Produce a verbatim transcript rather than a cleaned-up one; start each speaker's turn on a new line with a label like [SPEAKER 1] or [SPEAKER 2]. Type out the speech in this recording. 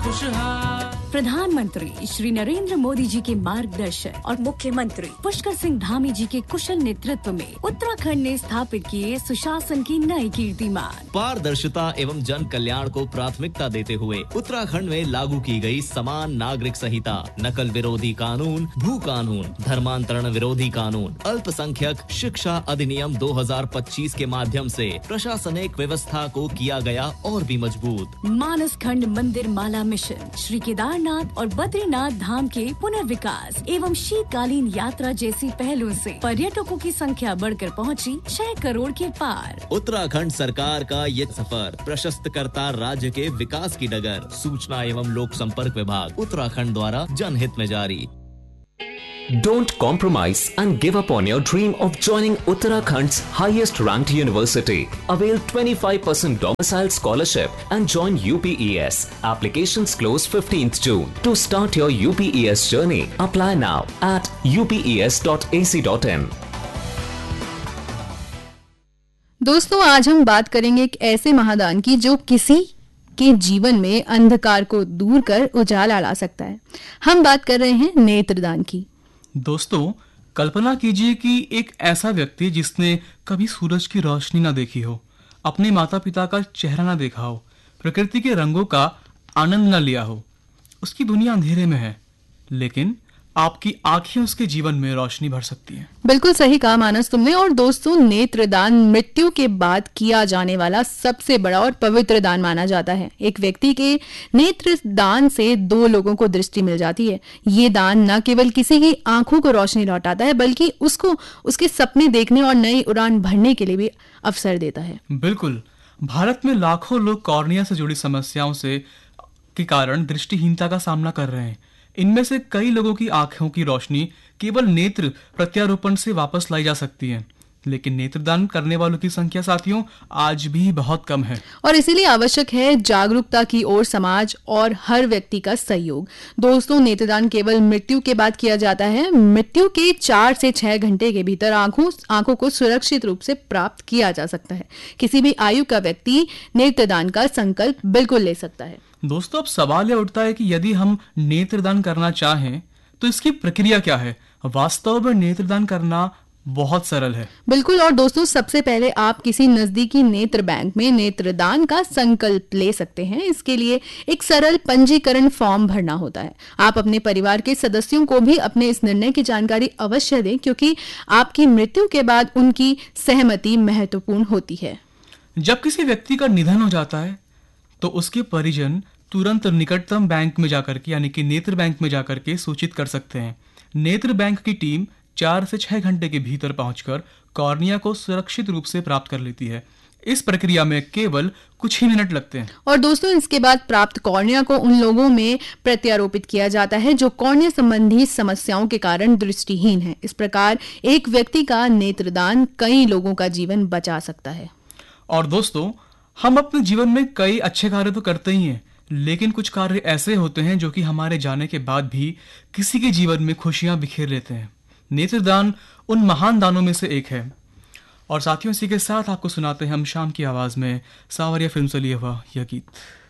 [SPEAKER 1] खुशहाल।
[SPEAKER 2] प्रधानमंत्री श्री नरेंद्र मोदी जी के मार्गदर्शन और मुख्यमंत्री पुष्कर सिंह धामी जी के कुशल नेतृत्व में उत्तराखंड ने स्थापित किए सुशासन की नई कीर्तिमान।
[SPEAKER 3] पारदर्शिता एवं जन कल्याण को प्राथमिकता देते हुए उत्तराखंड में लागू की गई समान नागरिक संहिता, नकल विरोधी कानून, भू कानून, धर्मांतरण विरोधी कानून, अल्पसंख्यक शिक्षा अधिनियम दो हज़ार पच्चीस के माध्यम से प्रशासनिक व्यवस्था को किया गया और भी मजबूत।
[SPEAKER 2] मानस खंड मंदिर माला मिशन, श्री केदारनाथ और बद्रीनाथ धाम के पुनर्विकास एवं शीतकालीन यात्रा जैसी पहलों से पर्यटकों की संख्या बढ़कर पहुंची छह करोड़ के पार।
[SPEAKER 3] उत्तराखंड सरकार का ये सफर प्रशस्त करता राज्य के विकास की डगर। सूचना एवं लोक संपर्क विभाग उत्तराखंड द्वारा जनहित में जारी।
[SPEAKER 4] Don't compromise and give up on your dream of joining Uttarakhand's highest ranked university. Avail twenty-five percent domicile scholarship and join U P E S. Applications close fifteenth June. To start your U P E S journey, apply now at u p e s dot a c dot in.
[SPEAKER 5] दोस्तों, आज हम बात करेंगे एक ऐसे महादान की जो किसी के जीवन में अंधकार को दूर कर उजाला ला सकता है। हम बात कर रहे हैं नेत्रदान की।
[SPEAKER 1] दोस्तों, कल्पना कीजिए कि एक ऐसा व्यक्ति जिसने कभी सूरज की रोशनी ना देखी हो, अपने माता पिता का चेहरा ना देखा हो, प्रकृति के रंगों का आनंद ना लिया हो, उसकी दुनिया अंधेरे में है, लेकिन आपकी आंखें उसके जीवन में रोशनी भर सकती हैं।
[SPEAKER 5] बिल्कुल सही कहा मानस तुमने। और दोस्तों, नेत्रदान मृत्यु के बाद किया जाने वाला सबसे बड़ा और पवित्र दान माना जाता है। एक व्यक्ति के नेत्र दान से दो लोगों को दृष्टि मिल जाती है। ये दान न केवल किसी की आंखों को रोशनी लौटाता है, बल्कि उसको उसके सपने देखने और नई उड़ान भरने के लिए भी अवसर देता है।
[SPEAKER 1] बिल्कुल, भारत में लाखों लोग कॉर्निया से जुड़ी समस्याओं से के कारण दृष्टिहीनता का सामना कर रहे हैं। इनमें से कई लोगों की आंखों की रोशनी केवल नेत्र प्रत्यारोपण से वापस लाई जा सकती है, लेकिन नेत्रदान करने वालों की संख्या साथियों आज भी बहुत कम है।
[SPEAKER 5] और इसीलिए आवश्यक है जागरूकता की ओर समाज और हर व्यक्ति का सहयोग। दोस्तों, नेत्रदान केवल मृत्यु के बाद किया जाता है। मृत्यु के चार से छह घंटे के भीतर आंखों आंखों को सुरक्षित रूप से प्राप्त किया जा सकता है। किसी भी आयु का व्यक्ति नेत्रदान का संकल्प बिल्कुल ले सकता है।
[SPEAKER 1] दोस्तों, अब सवाल यह उठता है कि यदि हम नेत्रदान करना चाहें तो इसकी प्रक्रिया क्या है। वास्तव में नेत्रदान करना बहुत सरल है।
[SPEAKER 5] बिल्कुल। और दोस्तों, सबसे पहले आप किसी नजदीकी नेत्र बैंक में नेत्रदान का संकल्प ले सकते हैं। इसके लिए एक सरल पंजीकरण फॉर्म भरना होता है। आप अपने परिवार के सदस्यों को भी अपने इस निर्णय की जानकारी अवश्य दें, क्योंकि आपकी मृत्यु के बाद उनकी सहमति महत्वपूर्ण होती है।
[SPEAKER 1] जब किसी व्यक्ति का निधन हो जाता है तो उसके परिजन तुरंत निकटतम बैंक में जाकर के यानी कि नेत्र बैंक में जाकर के सूचित कर सकते हैं। नेत्र बैंक की टीम चार से छह घंटे के भीतर पहुंचकर कॉर्निया को सुरक्षित रूप से प्राप्त कर लेती है। इस प्रक्रिया में केवल कुछ ही मिनट लगते हैं।
[SPEAKER 5] और दोस्तों, इसके बाद प्राप्त कॉर्निया को उन लोगों में प्रत्यारोपित किया जाता है जो कॉर्निया संबंधी समस्याओं के कारण दृष्टिहीन हैं। इस प्रकार एक व्यक्ति का नेत्रदान कई लोगों का जीवन बचा सकता है।
[SPEAKER 1] और दोस्तों, हम अपने जीवन में कई अच्छे कार्य तो करते ही हैं, लेकिन कुछ कार्य ऐसे होते हैं जो कि हमारे जाने के बाद भी किसी के जीवन में खुशियां बिखेर लेते हैं। नेत्रदान उन महान दानों में से एक है। और साथियों, इसी के साथ आपको सुनाते हैं हम शाम की आवाज में सावरिया फिल्म से लिया हुआ यह गीत।